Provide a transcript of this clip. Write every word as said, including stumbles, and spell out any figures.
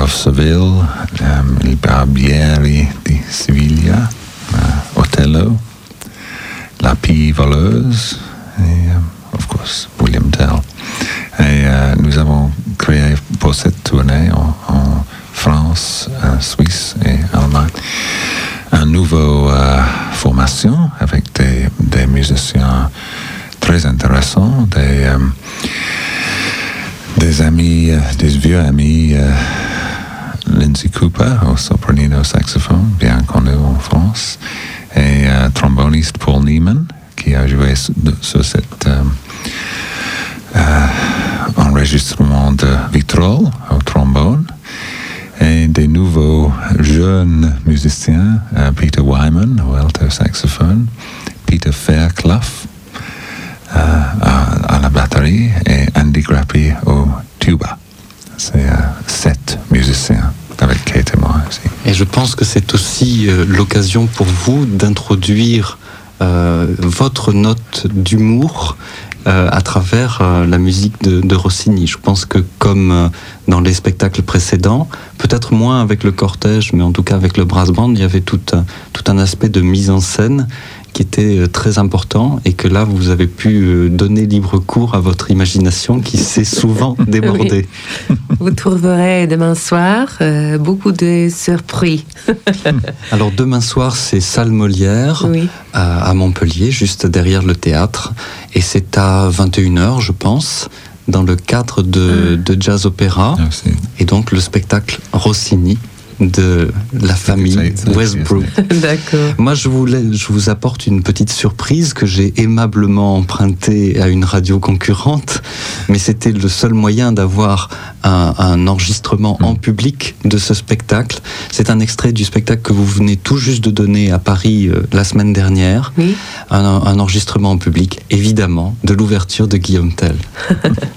of Seville, um, Il Barbiere di Siviglia, uh, Othello, La Pie Voleuse, et um, of course William Tell. Et uh, nous avons créé pour cette tournée en, en France, uh, Suisse et Allemagne un nouveau uh, formation avec des, des musiciens très intéressants, des, um, des amis, uh, des vieux amis, uh, Lindsay Cooper au sopranino saxophone, bien connu en France, et uh, tromboniste Paul Neiman, qui a joué sur, sur cet um, uh, enregistrement de Vitrolles au trombone, et des nouveaux jeunes musiciens, uh, Peter Wyman au alto saxophone, Peter Fairclough uh, à, à la batterie et Andy Grappi au tuba. C'est uh, sept musiciens avec Kate et moi aussi. Et je pense que c'est aussi euh, l'occasion pour vous d'introduire euh, votre note d'humour euh, à travers euh, la musique de, de Rossini. Je pense que comme euh, dans les spectacles précédents, peut-être moins avec le cortège, mais en tout cas avec le brass band, il y avait tout un, tout un aspect de mise en scène qui était très important et que là vous avez pu donner libre cours à votre imagination qui s'est souvent débordée. Oui. Vous trouverez demain soir euh, beaucoup de surprises. Alors demain soir c'est Salle Molière, oui, à, à Montpellier, juste derrière le théâtre, et c'est à vingt et une heures je pense, dans le cadre de, de Jazz Opéra. Merci. Et donc le spectacle Rossini de la famille Westbrook. D'accord. Moi, je vous, je vous apporte une petite surprise que j'ai aimablement empruntée à une radio concurrente, mais c'était le seul moyen d'avoir un, un enregistrement mmh. en public de ce spectacle. C'est un extrait du spectacle que vous venez tout juste de donner à Paris euh, la semaine dernière. Oui. Un, un enregistrement en public, évidemment, de l'ouverture de Guillaume Tell.